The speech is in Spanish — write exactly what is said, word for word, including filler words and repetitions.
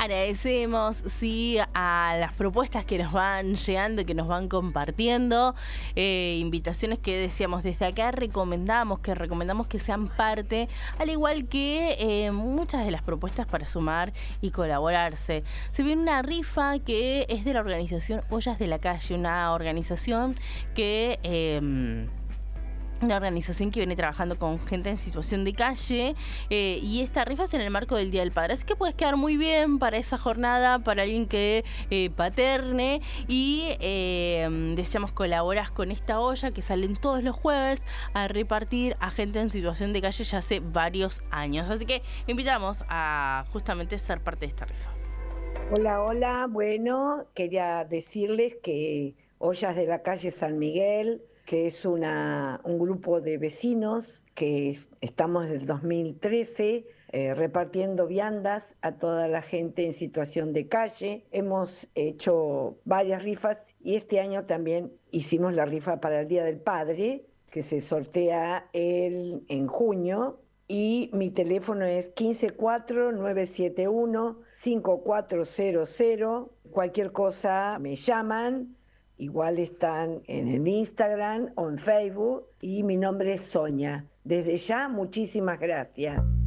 Agradecemos, sí, a las propuestas que nos van llegando, que nos van compartiendo, eh, invitaciones que decíamos desde acá, recomendamos, que recomendamos que sean parte, al igual que eh, muchas de las propuestas para sumar y colaborarse. Se viene una rifa que es de la organización Ollas de la Calle, una organización que... Eh, Una organización que viene trabajando con gente en situación de calle, eh, y esta rifa es en el marco del Día del Padre. Así que puedes quedar muy bien para esa jornada, para alguien que eh, paterne. Y eh, deseamos colaboras con esta olla que salen todos los jueves a repartir a gente en situación de calle ya hace varios años. Así que invitamos a justamente ser parte de esta rifa. Hola, hola. Bueno, quería decirles que Ollas de la Calle San Miguel, que es una, un grupo de vecinos que es, estamos desde el dos mil trece eh, repartiendo viandas a toda la gente en situación de calle. Hemos hecho varias rifas y este año también hicimos la rifa para el Día del Padre, que se sortea el, en junio. Y mi teléfono es quince cuatro nueve siete uno cinco cuatro cero cero. Cualquier cosa me llaman. Igual están en el Instagram o en Facebook y mi nombre es Sonia. Desde ya, muchísimas gracias.